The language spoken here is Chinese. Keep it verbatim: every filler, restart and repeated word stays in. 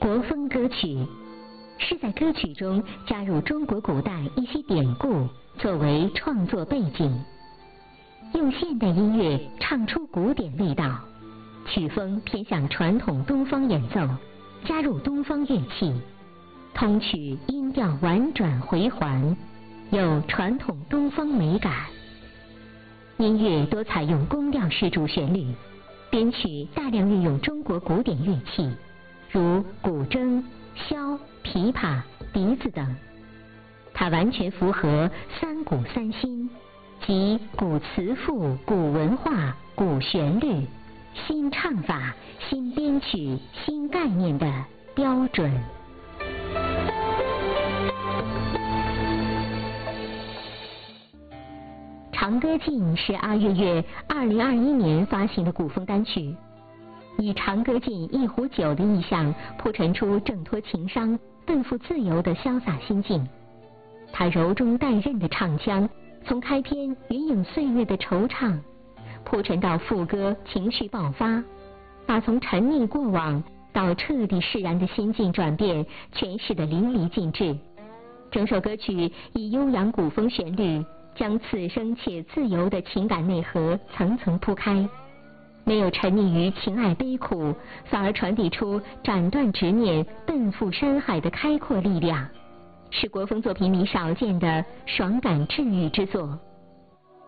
国风歌曲是在歌曲中加入中国古代一些典故作为创作背景，用现代音乐唱出古典味道，曲风偏向传统东方演奏，加入东方乐器，通曲音调婉转回环，有传统东方美感。音乐多采用宫调式主旋律，编曲大量运用中国古典乐器，如古筝、箫、琵琶、笛子等。它完全符合三古三新，即古词赋、古文化、古旋律、新唱法、新编曲、新概念的标准。《长歌镜》是阿月月二零二一年发行的古风单曲，以长歌镜一壶酒的意象铺陈出挣脱情伤、奔赴自由的潇洒心境。他柔中带韧的唱腔，从开篇云影岁月的惆怅，铺陈到副歌情绪爆发，把从沉溺过往到彻底释然的心境转变诠释得淋漓尽致。整首歌曲以悠扬古风旋律，将此生且自由的情感内核层层铺开，没有沉溺于情爱悲苦，反而传递出斩断执念、奔赴山海的开阔力量，是国风作品里少见的爽感治愈之作。